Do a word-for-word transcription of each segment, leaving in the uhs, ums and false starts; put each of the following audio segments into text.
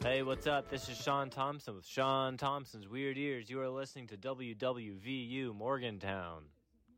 Hey, what's up? This is Sean Thompson with Sean Thompson's Weird Ears. You are listening to W W V U Morgantown.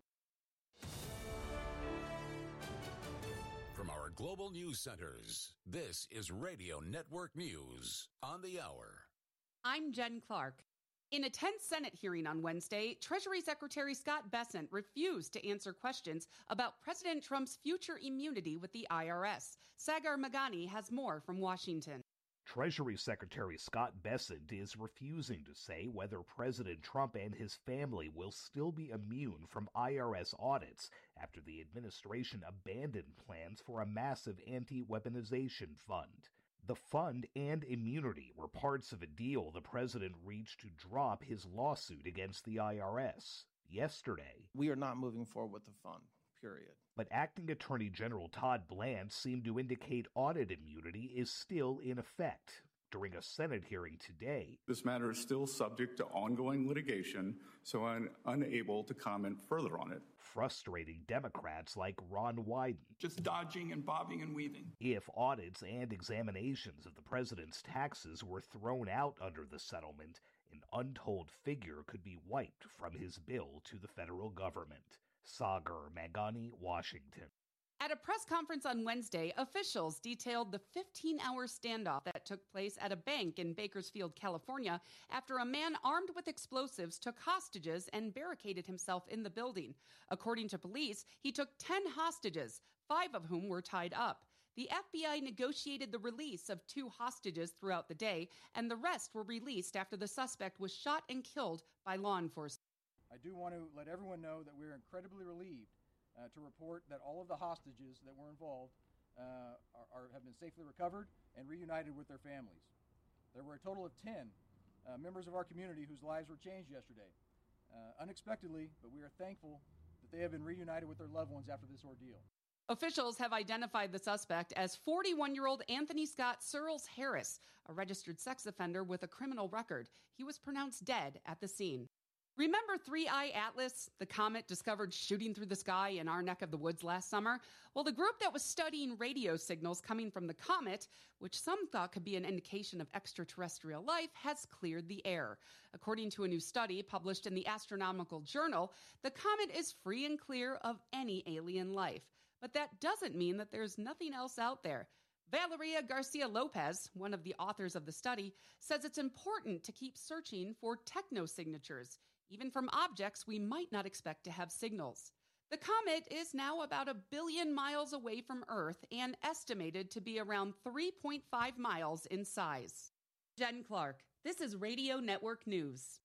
From our global news centers, this is Radio Network News on the Hour. I'm Jen Clark. In a tense Senate hearing on Wednesday, Treasury Secretary Scott Bessent refused to answer questions about President Trump's future immunity with the I R S. Sagar Meghani has more from Washington. Treasury Secretary Scott Bessent is refusing to say whether President Trump and his family will still be immune from I R S audits after the administration abandoned plans for a massive anti-weaponization fund. The fund and immunity were parts of a deal the president reached to drop his lawsuit against the I R S. Yesterday, we are not moving forward with the fund, period. But Acting Attorney General Todd Bland seemed to indicate audit immunity is still in effect. During a Senate hearing today, this matter is still subject to ongoing litigation, so I'm unable to comment further on it. Frustrating Democrats like Ron Wyden. Just dodging and bobbing and weaving. If audits and examinations of the president's taxes were thrown out under the settlement, an untold figure could be wiped from his bill to the federal government. Sagar Meghani, Washington. At a press conference on Wednesday, officials detailed the fifteen-hour standoff that took place at a bank in Bakersfield, California, after a man armed with explosives took hostages and barricaded himself in the building. According to police, he took ten hostages, five of whom were tied up. The F B I negotiated the release of two hostages throughout the day, and the rest were released after the suspect was shot and killed by law enforcement. I do want to let everyone know that we're incredibly relieved Uh, to report that all of the hostages that were involved uh, are, are, have been safely recovered and reunited with their families. There were a total of ten uh, members of our community whose lives were changed yesterday. Uh, unexpectedly, but we are thankful that they have been reunited with their loved ones after this ordeal. Officials have identified the suspect as forty-one-year-old Anthony Scott Searles Harris, a registered sex offender with a criminal record. He was pronounced dead at the scene. Remember three I Atlas, the comet discovered shooting through the sky in our neck of the woods last summer? Well, the group that was studying radio signals coming from the comet, which some thought could be an indication of extraterrestrial life, has cleared the air. According to a new study published in the Astronomical Journal, the comet is free and clear of any alien life. But that doesn't mean that there's nothing else out there. Valeria Garcia Lopez, one of the authors of the study, says it's important to keep searching for technosignatures, even from objects we might not expect to have signals. The comet is now about a billion miles away from Earth and estimated to be around three point five miles in size. Jen Clark, this is Radio Network News.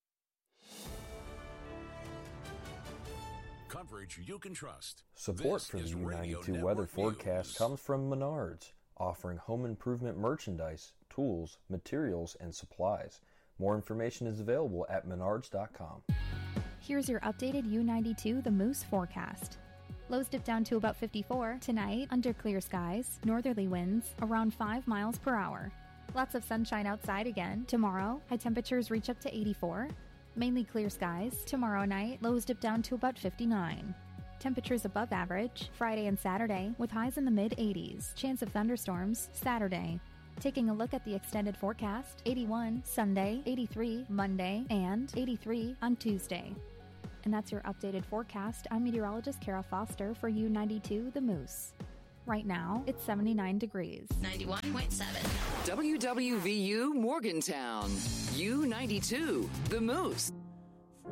Coverage you can trust. Support for the U ninety-two weather forecast comes from Menards, offering home improvement merchandise, tools, materials, and supplies. More information is available at menards dot com. Here's your updated U ninety-two The Moose forecast. Lows dip down to about fifty-four. Tonight, under clear skies, northerly winds around five miles per hour. Lots of sunshine outside again. Tomorrow, high temperatures reach up to eighty-four. Mainly clear skies. Tomorrow night, lows dip down to about fifty-nine. Temperatures above average Friday and Saturday with highs in the mid-eighties. Chance of thunderstorms Saturday. Taking a look at the extended forecast, eighty-one Sunday, eighty-three Monday, and eighty-three on Tuesday. And that's your updated forecast. I'm meteorologist Kara Foster for U ninety-two The Moose. Right now, it's seventy-nine degrees. ninety-one point seven. W W V U Morgantown. U ninety-two The Moose.